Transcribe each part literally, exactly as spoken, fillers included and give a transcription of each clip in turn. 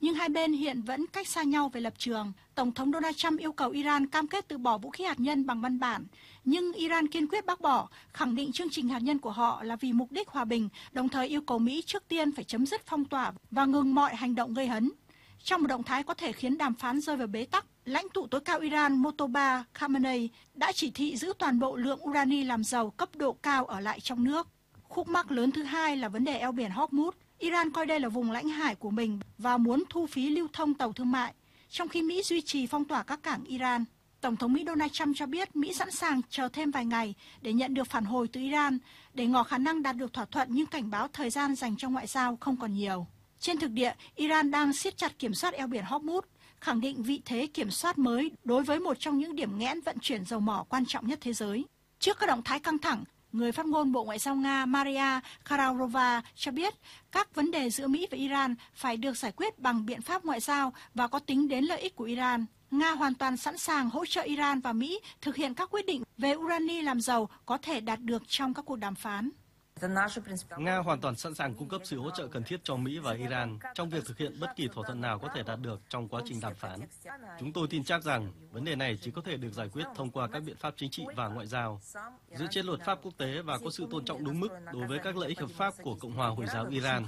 nhưng hai bên hiện vẫn cách xa nhau về lập trường. Tổng thống Donald Trump yêu cầu Iran cam kết từ bỏ vũ khí hạt nhân bằng văn bản, nhưng Iran kiên quyết bác bỏ, khẳng định chương trình hạt nhân của họ là vì mục đích hòa bình, đồng thời yêu cầu Mỹ trước tiên phải chấm dứt phong tỏa và ngừng mọi hành động gây hấn. Trong một động thái có thể khiến đàm phán rơi vào bế tắc, lãnh tụ tối cao Iran Mojtaba Khamenei đã chỉ thị giữ toàn bộ lượng urani làm giàu cấp độ cao ở lại trong nước. Khúc mắc lớn thứ hai là vấn đề eo biển Hormuz. Iran coi đây là vùng lãnh hải của mình và muốn thu phí lưu thông tàu thương mại, trong khi Mỹ duy trì phong tỏa các cảng Iran. Tổng thống Mỹ Donald Trump cho biết Mỹ sẵn sàng chờ thêm vài ngày để nhận được phản hồi từ Iran, để ngỏ khả năng đạt được thỏa thuận, nhưng cảnh báo thời gian dành cho ngoại giao không còn nhiều. Trên thực địa, Iran đang siết chặt kiểm soát eo biển Hormuz, khẳng định vị thế kiểm soát mới đối với một trong những điểm nghẽn vận chuyển dầu mỏ quan trọng nhất thế giới. Trước các động thái căng thẳng, người phát ngôn Bộ Ngoại giao Nga Maria Zakharova cho biết các vấn đề giữa Mỹ và Iran phải được giải quyết bằng biện pháp ngoại giao và có tính đến lợi ích của Iran. Nga hoàn toàn sẵn sàng hỗ trợ Iran và Mỹ thực hiện các quyết định về urani làm giàu có thể đạt được trong các cuộc đàm phán. Nga hoàn toàn sẵn sàng cung cấp sự hỗ trợ cần thiết cho Mỹ và Iran trong việc thực hiện bất kỳ thỏa thuận nào có thể đạt được trong quá trình đàm phán. Chúng tôi tin chắc rằng vấn đề này chỉ có thể được giải quyết thông qua các biện pháp chính trị và ngoại giao, dựa trên luật pháp quốc tế và có sự tôn trọng đúng mức đối với các lợi ích hợp pháp của Cộng hòa Hồi giáo Iran.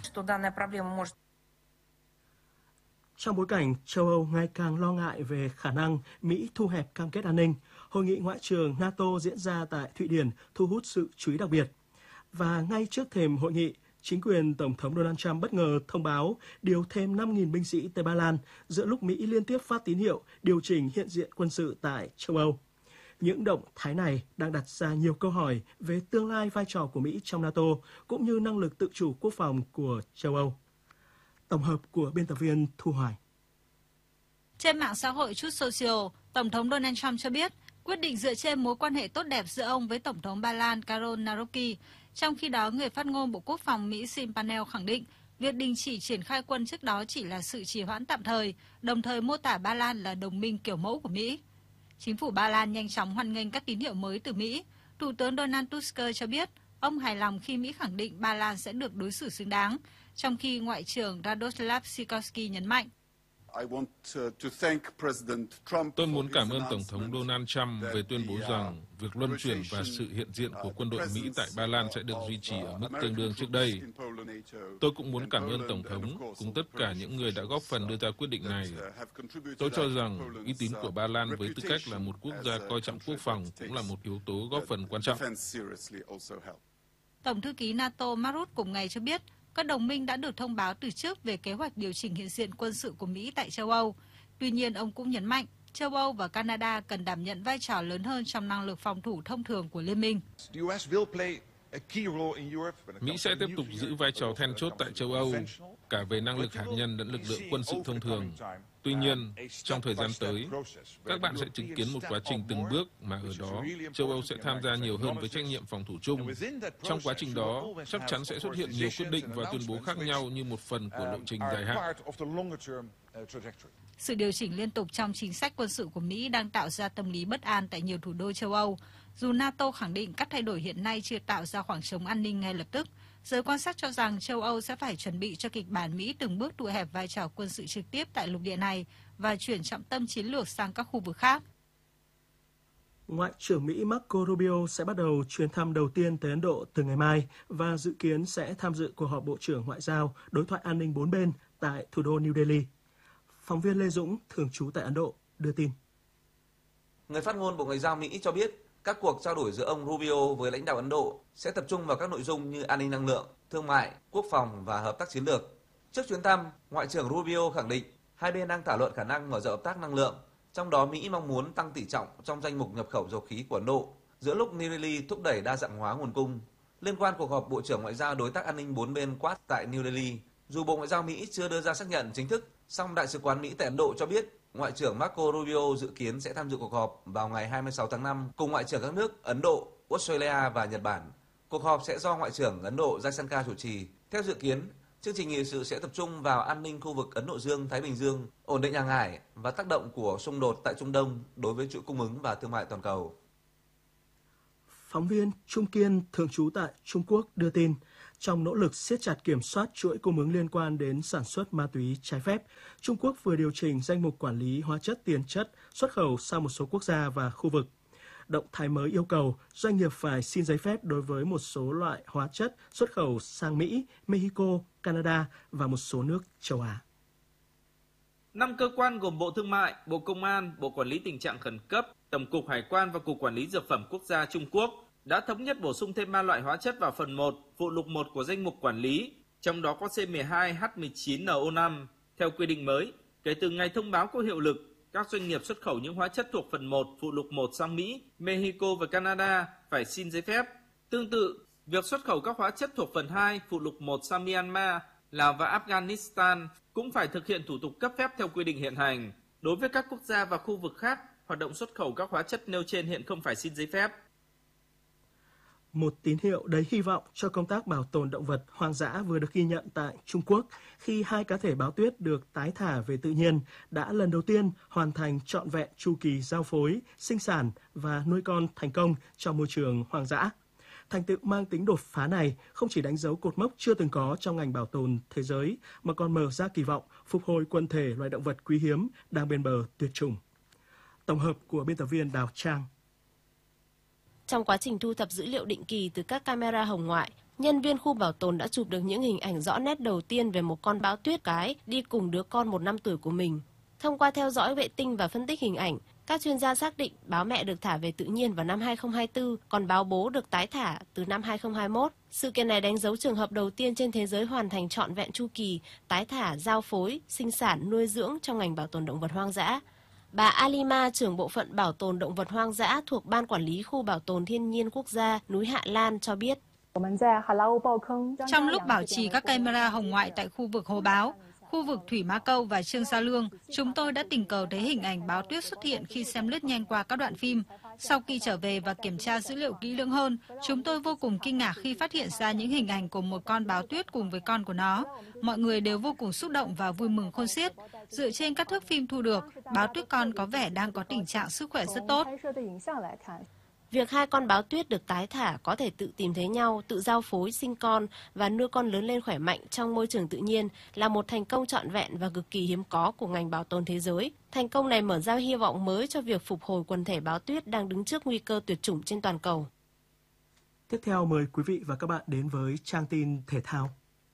Trong bối cảnh châu Âu ngày càng lo ngại về khả năng Mỹ thu hẹp cam kết an ninh, Hội nghị Ngoại trưởng NATO diễn ra tại Thụy Điển thu hút sự chú ý đặc biệt. Và ngay trước thềm hội nghị, chính quyền Tổng thống Donald Trump bất ngờ thông báo điều thêm năm nghìn binh sĩ tới Ba Lan giữa lúc Mỹ liên tiếp phát tín hiệu điều chỉnh hiện diện quân sự tại châu Âu. Những động thái này đang đặt ra nhiều câu hỏi về tương lai vai trò của Mỹ trong NATO cũng như năng lực tự chủ quốc phòng của châu Âu. Tổng hợp của biên tập viên Thu Hoài. Trên mạng xã hội Truth Social, Tổng thống Donald Trump cho biết quyết định dựa trên mối quan hệ tốt đẹp giữa ông với Tổng thống Ba Lan Karol Nawrocki. Trong khi đó, người phát ngôn Bộ Quốc phòng Mỹ Jim Panel khẳng định việc đình chỉ triển khai quân trước đó chỉ là sự trì hoãn tạm thời, đồng thời mô tả Ba Lan là đồng minh kiểu mẫu của Mỹ. Chính phủ Ba Lan nhanh chóng hoan nghênh các tín hiệu mới từ Mỹ. Thủ tướng Donald Tusk cho biết ông hài lòng khi Mỹ khẳng định Ba Lan sẽ được đối xử xứng đáng, trong khi Ngoại trưởng Radoslav Sikorski nhấn mạnh. Tôi muốn cảm ơn Tổng thống Donald Trump về tuyên bố rằng việc luân chuyển và sự hiện diện của quân đội Mỹ tại Ba Lan sẽ được duy trì ở mức tương đương trước đây. Tôi cũng muốn cảm ơn Tổng thống cùng tất cả những người đã góp phần đưa ra quyết định này. Tôi cho rằng uy tín của Ba Lan với tư cách là một quốc gia coi trọng quốc phòng cũng là một yếu tố góp phần quan trọng. Tổng thư ký NATO Mark Rutte cùng ngày cho biết các đồng minh đã được thông báo từ trước về kế hoạch điều chỉnh hiện diện quân sự của Mỹ tại châu Âu. Tuy nhiên, ông cũng nhấn mạnh châu Âu và Canada cần đảm nhận vai trò lớn hơn trong năng lực phòng thủ thông thường của liên minh. Mỹ sẽ tiếp tục giữ vai trò then chốt tại châu Âu, cả về năng lực hạt nhân lẫn lực lượng quân sự thông thường. Tuy nhiên, trong thời gian tới, các bạn sẽ chứng kiến một quá trình từng bước mà ở đó châu Âu sẽ tham gia nhiều hơn với trách nhiệm phòng thủ chung. Trong quá trình đó, chắc chắn sẽ xuất hiện nhiều quyết định và tuyên bố khác nhau như một phần của lộ trình dài hạn. Sự điều chỉnh liên tục trong chính sách quân sự của Mỹ đang tạo ra tâm lý bất an tại nhiều thủ đô châu Âu. Dù NATO khẳng định các thay đổi hiện nay chưa tạo ra khoảng trống an ninh ngay lập tức, giới quan sát cho rằng châu Âu sẽ phải chuẩn bị cho kịch bản Mỹ từng bước thu hẹp vai trò quân sự trực tiếp tại lục địa này và chuyển trọng tâm chiến lược sang các khu vực khác. Ngoại trưởng Mỹ Marco Rubio sẽ bắt đầu chuyến thăm đầu tiên tới Ấn Độ từ ngày mai và dự kiến sẽ tham dự cuộc họp Bộ trưởng Ngoại giao đối thoại an ninh bốn bên tại thủ đô New Delhi. Phóng viên Lê Dũng, thường trú tại Ấn Độ, đưa tin. Người phát ngôn Bộ Ngoại giao Mỹ cho biết các cuộc trao đổi giữa ông Rubio với lãnh đạo Ấn Độ sẽ tập trung vào các nội dung như an ninh năng lượng, thương mại, quốc phòng và hợp tác chiến lược. Trước chuyến thăm, Ngoại trưởng Rubio khẳng định hai bên đang thảo luận khả năng mở rộng hợp tác năng lượng, trong đó Mỹ mong muốn tăng tỷ trọng trong danh mục nhập khẩu dầu khí của Ấn Độ, giữa lúc New Delhi thúc đẩy đa dạng hóa nguồn cung. Liên quan cuộc họp Bộ trưởng Ngoại giao đối tác an ninh bốn bên Quad tại New Delhi, dù Bộ Ngoại giao Mỹ chưa đưa ra xác nhận chính thức, song Đại sứ quán Mỹ tại Ấn Độ cho biết Ngoại trưởng Marco Rubio dự kiến sẽ tham dự cuộc họp vào ngày hai mươi sáu tháng năm cùng Ngoại trưởng các nước Ấn Độ, Australia và Nhật Bản. Cuộc họp sẽ do Ngoại trưởng Ấn Độ Jaishankar chủ trì. Theo dự kiến, chương trình nghị sự sẽ tập trung vào an ninh khu vực Ấn Độ Dương-Thái Bình Dương, ổn định hàng hải và tác động của xung đột tại Trung Đông đối với chuỗi cung ứng và thương mại toàn cầu. Phóng viên Trung Kiên, thường trú tại Trung Quốc đưa tin, Trong nỗ lực siết chặt kiểm soát chuỗi cung ứng liên quan đến sản xuất ma túy trái phép, Trung Quốc vừa điều chỉnh danh mục quản lý hóa chất tiền chất xuất khẩu sang một số quốc gia và khu vực. Động thái mới yêu cầu doanh nghiệp phải xin giấy phép đối với một số loại hóa chất xuất khẩu sang Mỹ, Mexico, Canada và một số nước châu Á. Năm cơ quan gồm Bộ Thương mại, Bộ Công an, Bộ Quản lý Tình trạng Khẩn cấp, Tổng cục Hải quan và Cục Quản lý Dược phẩm Quốc gia Trung Quốc đã thống nhất bổ sung thêm ba loại hóa chất vào phần một, phụ lục một của danh mục quản lý, trong đó có C mười hai H mười chín N O năm. Theo quy định mới, kể từ ngày thông báo có hiệu lực, các doanh nghiệp xuất khẩu những hóa chất thuộc phần một, phụ lục một sang Mỹ, Mexico và Canada phải xin giấy phép. Tương tự, việc xuất khẩu các hóa chất thuộc phần hai, phụ lục một sang Myanmar, Lào và Afghanistan cũng phải thực hiện thủ tục cấp phép theo quy định hiện hành. Đối với các quốc gia và khu vực khác, hoạt động xuất khẩu các hóa chất nêu trên hiện không phải xin giấy phép. Một tín hiệu đầy hy vọng cho công tác bảo tồn động vật hoang dã vừa được ghi nhận tại Trung Quốc khi hai cá thể báo tuyết được tái thả về tự nhiên đã lần đầu tiên hoàn thành trọn vẹn chu kỳ giao phối, sinh sản và nuôi con thành công trong môi trường hoang dã. Thành tựu mang tính đột phá này không chỉ đánh dấu cột mốc chưa từng có trong ngành bảo tồn thế giới mà còn mở ra kỳ vọng phục hồi quần thể loài động vật quý hiếm đang bên bờ tuyệt chủng. Tổng hợp của biên tập viên Đào Trang. Trong quá trình thu thập dữ liệu định kỳ từ các camera hồng ngoại, nhân viên khu bảo tồn đã chụp được những hình ảnh rõ nét đầu tiên về một con báo tuyết cái đi cùng đứa con một năm tuổi của mình. Thông qua theo dõi vệ tinh và phân tích hình ảnh, các chuyên gia xác định báo mẹ được thả về tự nhiên vào năm hai không hai tư, còn báo bố được tái thả từ năm hai không hai mốt. Sự kiện này đánh dấu trường hợp đầu tiên trên thế giới hoàn thành trọn vẹn chu kỳ tái thả, giao phối, sinh sản, nuôi dưỡng trong ngành bảo tồn động vật hoang dã. Bà Alima, trưởng bộ phận bảo tồn động vật hoang dã thuộc Ban Quản lý Khu Bảo tồn Thiên nhiên Quốc gia núi Hạ Lan cho biết. Trong lúc bảo trì các camera hồng ngoại tại khu vực Hồ Báo, khu vực Thủy Mã Câu và Trương Sa Lương, chúng tôi đã tình cờ thấy hình ảnh báo tuyết xuất hiện khi xem lướt nhanh qua các đoạn phim. Sau khi trở về và kiểm tra dữ liệu kỹ lưỡng hơn, chúng tôi vô cùng kinh ngạc khi phát hiện ra những hình ảnh của một con báo tuyết cùng với con của nó. Mọi người đều vô cùng xúc động và vui mừng khôn xiết. Dựa trên các thước phim thu được, báo tuyết con có vẻ đang có tình trạng sức khỏe rất tốt. Việc hai con báo tuyết được tái thả có thể tự tìm thấy nhau, tự giao phối, sinh con và nuôi con lớn lên khỏe mạnh trong môi trường tự nhiên là một thành công trọn vẹn và cực kỳ hiếm có của ngành bảo tồn thế giới. Thành công này mở ra hy vọng mới cho việc phục hồi quần thể báo tuyết đang đứng trước nguy cơ tuyệt chủng trên toàn cầu. Tiếp theo mời quý vị và các bạn đến với trang tin thể thao.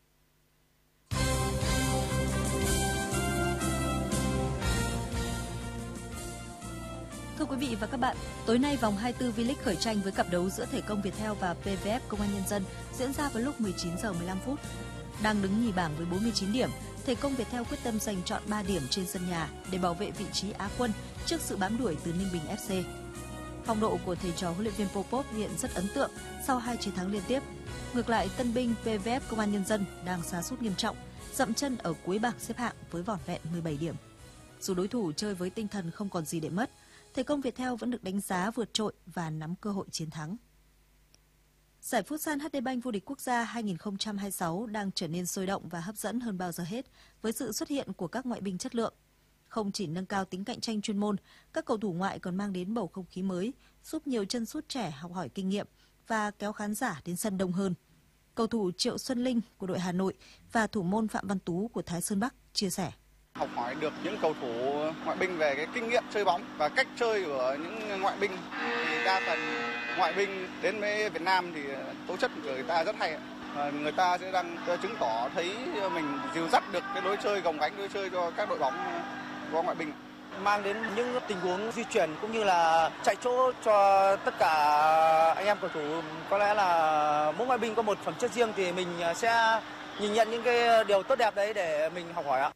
Thưa quý vị và các bạn, tối nay vòng hai mươi tư V-League khởi tranh với cặp đấu giữa Thể công Viettel và pê vê ép Công an Nhân dân diễn ra vào lúc mười chín giờ mười lăm phút. Đang đứng nhì bảng với bốn mươi chín điểm, Thể công Viettel quyết tâm giành trọn ba điểm trên sân nhà để bảo vệ vị trí Á quân trước sự bám đuổi từ Ninh Bình ép xê. Phong độ của thầy trò huấn luyện viên Popov hiện rất ấn tượng sau hai chiến thắng liên tiếp. Ngược lại, tân binh pê vê ép Công an Nhân dân đang sa sút nghiêm trọng, dậm chân ở cuối bảng xếp hạng với vỏn vẹn mười bảy điểm. Dù đối thủ chơi với tinh thần không còn gì để mất, Thể công Viettel vẫn được đánh giá vượt trội và nắm cơ hội chiến thắng. Giải Futsal hát đê Bank vô địch quốc gia hai không hai sáu đang trở nên sôi động và hấp dẫn hơn bao giờ hết với sự xuất hiện của các ngoại binh chất lượng. Không chỉ nâng cao tính cạnh tranh chuyên môn, các cầu thủ ngoại còn mang đến bầu không khí mới, giúp nhiều chân sút trẻ học hỏi kinh nghiệm và kéo khán giả đến sân đông hơn. Cầu thủ Triệu Xuân Linh của đội Hà Nội và thủ môn Phạm Văn Tú của Thái Sơn Bắc chia sẻ. Học hỏi được những cầu thủ ngoại binh về cái kinh nghiệm chơi bóng và cách chơi của những ngoại binh. Thì đa phần ngoại binh đến với Việt Nam thì tố chất của người ta rất hay. Và người ta sẽ đang chứng tỏ thấy mình dìu dắt được cái lối chơi, gồng gánh lối chơi cho các đội bóng của ngoại binh. Mang đến những tình huống di chuyển cũng như là chạy chỗ cho tất cả anh em cầu thủ. Có lẽ là mỗi ngoại binh có một phẩm chất riêng thì mình sẽ nhìn nhận những cái điều tốt đẹp đấy để mình học hỏi ạ.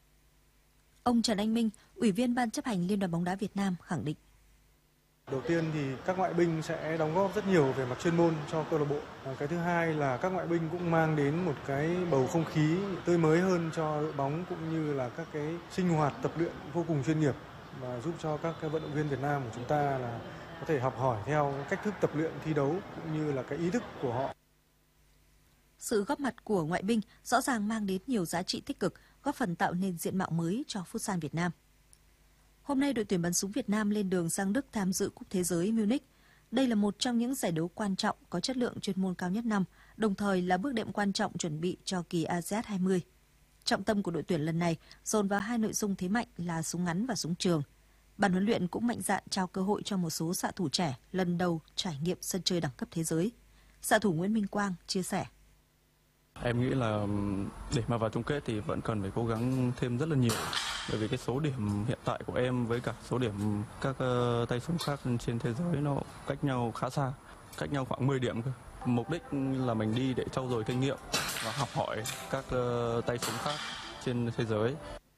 Ông Trần Anh Minh, Ủy viên Ban chấp hành Liên đoàn bóng đá Việt Nam khẳng định. Đầu tiên thì các ngoại binh sẽ đóng góp rất nhiều về mặt chuyên môn cho câu lạc bộ. Cái thứ hai là các ngoại binh cũng mang đến một cái bầu không khí tươi mới hơn cho đội bóng cũng như là các cái sinh hoạt tập luyện vô cùng chuyên nghiệp và giúp cho các cái vận động viên Việt Nam của chúng ta là có thể học hỏi theo cách thức tập luyện thi đấu cũng như là cái ý thức của họ. Sự góp mặt của ngoại binh rõ ràng mang đến nhiều giá trị tích cực, góp phần tạo nên diện mạo mới cho Futsal Việt Nam. Hôm nay đội tuyển bắn súng Việt Nam lên đường sang Đức tham dự Cúp Thế giới Munich. Đây là một trong những giải đấu quan trọng có chất lượng chuyên môn cao nhất năm, đồng thời là bước đệm quan trọng chuẩn bị cho kỳ a sê an hai mươi. Trọng tâm của đội tuyển lần này dồn vào hai nội dung thế mạnh là súng ngắn và súng trường. Ban huấn luyện cũng mạnh dạn trao cơ hội cho một số xạ thủ trẻ lần đầu trải nghiệm sân chơi đẳng cấp thế giới. Xạ thủ Nguyễn Minh Quang chia sẻ. Em nghĩ là để mà vào chung kết thì vẫn cần phải cố gắng thêm rất là nhiều. Bởi vì cái số điểm hiện tại của em với cả số điểm các uh, tay súng khác trên thế giới nó cách nhau khá xa, cách nhau khoảng mười điểm cơ. Mục đích là mình đi để trau dồi kinh nghiệm và học hỏi các uh, tay súng khác trên thế giới.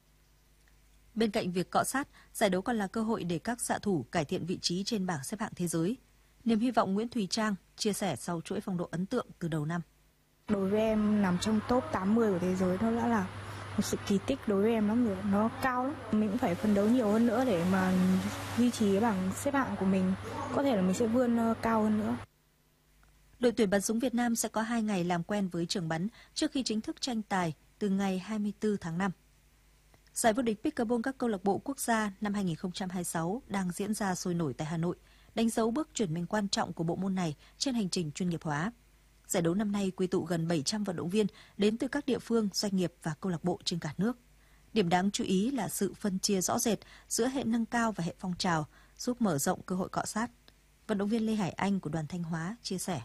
Bên cạnh việc cọ sát, giải đấu còn là cơ hội để các xạ thủ cải thiện vị trí trên bảng xếp hạng thế giới. Niềm hy vọng Nguyễn Thùy Trang chia sẻ sau chuỗi phong độ ấn tượng từ đầu năm. Đối với em nằm trong top tám mươi của thế giới nó đã là một sự kỳ tích đối với em lắm rồi, nó cao lắm. Mình cũng phải phấn đấu nhiều hơn nữa để mà duy trì cái bảng xếp hạng của mình. Có thể là mình sẽ vươn cao hơn nữa. Đội tuyển bắn súng Việt Nam sẽ có hai ngày làm quen với trường bắn trước khi chính thức tranh tài từ ngày hai mươi tư tháng năm. Giải vô địch Pickleball các câu lạc bộ quốc gia năm hai không hai sáu đang diễn ra sôi nổi tại Hà Nội, đánh dấu bước chuyển mình quan trọng của bộ môn này trên hành trình chuyên nghiệp hóa. Giải đấu năm nay quy tụ gần bảy trăm vận động viên đến từ các địa phương, doanh nghiệp và câu lạc bộ trên cả nước. Điểm đáng chú ý là sự phân chia rõ rệt giữa hệ nâng cao và hệ phong trào, giúp mở rộng cơ hội cọ sát. Vận động viên Lê Hải Anh của đoàn Thanh Hóa chia sẻ.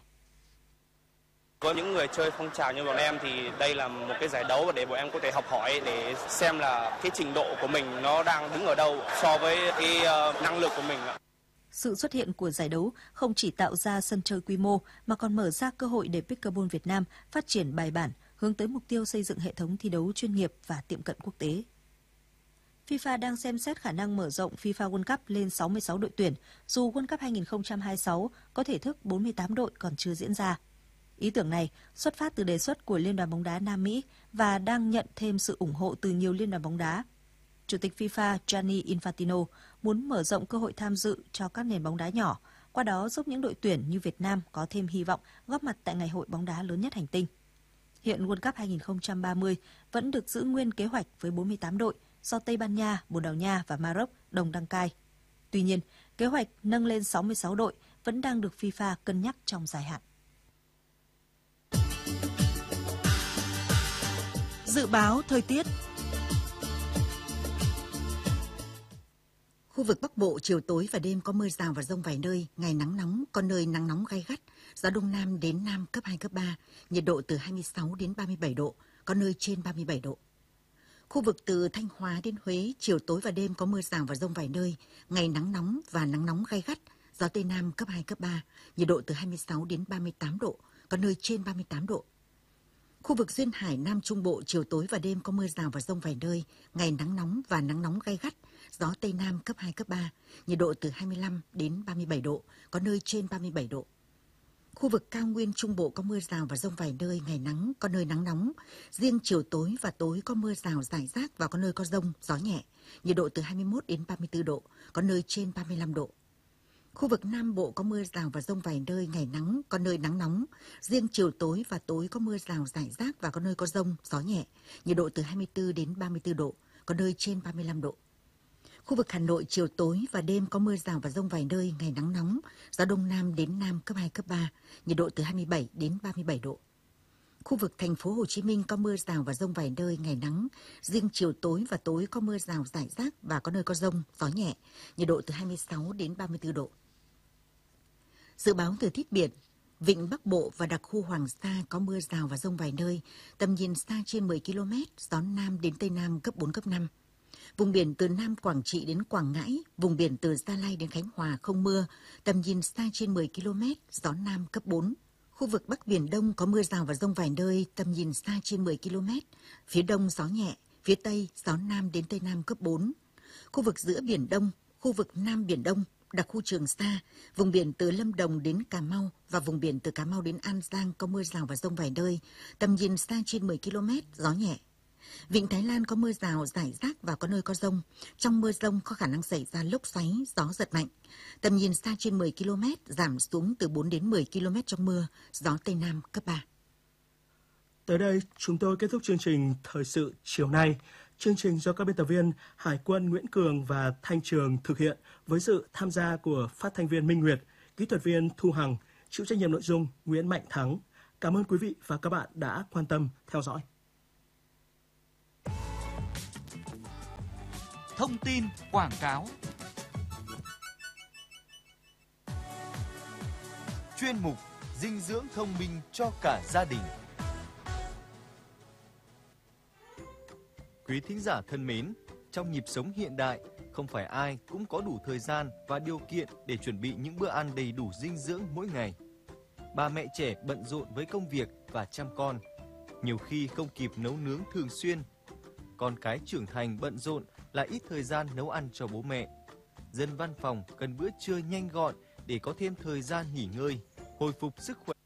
Có những người chơi phong trào như bọn em thì đây là một cái giải đấu để bọn em có thể học hỏi để xem là cái trình độ của mình nó đang đứng ở đâu so với cái năng lực của mình. Sự xuất hiện của giải đấu không chỉ tạo ra sân chơi quy mô mà còn mở ra cơ hội để Pickleball Việt Nam phát triển bài bản, hướng tới mục tiêu xây dựng hệ thống thi đấu chuyên nghiệp và tiệm cận quốc tế. FIFA đang xem xét khả năng mở rộng FIFA World Cup lên sáu mươi sáu đội tuyển, dù World Cup hai không hai sáu có thể thức bốn mươi tám đội còn chưa diễn ra. Ý tưởng này xuất phát từ đề xuất của Liên đoàn bóng đá Nam Mỹ và đang nhận thêm sự ủng hộ từ nhiều liên đoàn bóng đá. Chủ tịch FIFA Gianni Infantino muốn mở rộng cơ hội tham dự cho các nền bóng đá nhỏ, qua đó giúp những đội tuyển như Việt Nam có thêm hy vọng góp mặt tại ngày hội bóng đá lớn nhất hành tinh. Hiện World Cup hai không ba mươi vẫn được giữ nguyên kế hoạch với bốn mươi tám đội do Tây Ban Nha, Bồ Đào Nha và Maroc đồng đăng cai. Tuy nhiên, kế hoạch nâng lên sáu mươi sáu đội vẫn đang được FIFA cân nhắc trong dài hạn. Dự báo thời tiết. Khu vực Bắc Bộ chiều tối và đêm có mưa rào và dông vài nơi, ngày nắng nóng, có nơi nắng nóng gay gắt, gió đông nam đến nam cấp hai, cấp ba, nhiệt độ từ hai mươi sáu đến ba mươi bảy độ, có nơi trên ba mươi bảy độ. Khu vực từ Thanh Hóa đến Huế, chiều tối và đêm có mưa rào và dông vài nơi, ngày nắng nóng và nắng nóng gay gắt, gió Tây Nam cấp hai, cấp ba, nhiệt độ từ hai mươi sáu đến ba mươi tám độ, có nơi trên ba mươi tám độ. Khu vực Duyên Hải Nam Trung Bộ, chiều tối và đêm có mưa rào và dông vài nơi, ngày nắng nóng và nắng nóng gay gắt, gió Tây Nam cấp hai, cấp ba, nhiệt độ từ hai mươi lăm đến ba mươi bảy độ, có nơi trên ba mươi bảy độ. Khu vực Cao Nguyên Trung Bộ có mưa rào và dông vài nơi, ngày nắng, có nơi nắng nóng. Riêng chiều tối và tối có mưa rào rải rác và có nơi có dông, gió nhẹ, nhiệt độ từ hai mươi mốt đến ba mươi tư độ, có nơi trên ba mươi lăm độ. Khu vực Nam Bộ có mưa rào và dông vài nơi, ngày nắng, có nơi nắng nóng. Riêng chiều tối và tối có mưa rào rải rác và có nơi có dông, gió nhẹ, nhiệt độ từ hai mươi tư đến ba mươi tư độ, có nơi trên ba mươi lăm độ. Khu vực Hà Nội chiều tối và đêm có mưa rào và dông vài nơi, ngày nắng nóng, gió đông nam đến nam cấp hai, cấp ba, nhiệt độ từ hai mươi bảy đến ba mươi bảy độ. Khu vực Thành phố Hồ Chí Minh có mưa rào và dông vài nơi, ngày nắng, riêng chiều tối và tối có mưa rào rải rác và có nơi có dông, gió nhẹ, nhiệt độ từ hai mươi sáu đến ba mươi tư độ. Dự báo thời tiết biển, vịnh Bắc Bộ và đặc khu Hoàng Sa có mưa rào và dông vài nơi, tầm nhìn xa trên mười ki lô mét, gió Nam đến Tây Nam cấp bốn, cấp năm. Vùng biển từ Nam Quảng Trị đến Quảng Ngãi, vùng biển từ Gia Lai đến Khánh Hòa không mưa, tầm nhìn xa trên mười ki lô mét, gió Nam cấp bốn. Khu vực Bắc Biển Đông có mưa rào và dông vài nơi, tầm nhìn xa trên mười ki lô mét, phía Đông gió nhẹ, phía Tây gió Nam đến Tây Nam cấp bốn. Khu vực giữa Biển Đông, khu vực Nam Biển Đông, đặc khu Trường Sa, vùng biển từ Lâm Đồng đến Cà Mau và vùng biển từ Cà Mau đến An Giang có mưa rào và dông vài nơi, tầm nhìn xa trên mười ki lô mét, gió nhẹ. Vịnh Thái Lan có mưa rào, rải rác và có nơi có dông. Trong mưa dông có khả năng xảy ra lốc xoáy, gió giật mạnh. Tầm nhìn xa trên mười ki lô mét, giảm xuống từ bốn đến mười ki lô mét trong mưa, gió Tây Nam cấp ba. Tới đây, chúng tôi kết thúc chương trình Thời sự chiều nay. Chương trình do các biên tập viên Hải Quân Nguyễn Cường và Thanh Trường thực hiện với sự tham gia của phát thanh viên Minh Nguyệt, kỹ thuật viên Thu Hằng, chịu trách nhiệm nội dung Nguyễn Mạnh Thắng. Cảm ơn quý vị và các bạn đã quan tâm theo dõi. Thông tin quảng cáo. Chuyên mục dinh dưỡng thông minh cho cả gia đình. Quý thính giả thân mến, trong nhịp sống hiện đại, không phải ai cũng có đủ thời gian và điều kiện để chuẩn bị những bữa ăn đầy đủ dinh dưỡng mỗi ngày. Bà mẹ trẻ bận rộn với công việc và chăm con, nhiều khi không kịp nấu nướng thường xuyên. Con cái trưởng thành bận rộn là ít thời gian nấu ăn cho bố mẹ. Dân văn phòng cần bữa trưa nhanh gọn để có thêm thời gian nghỉ ngơi, hồi phục sức khỏe.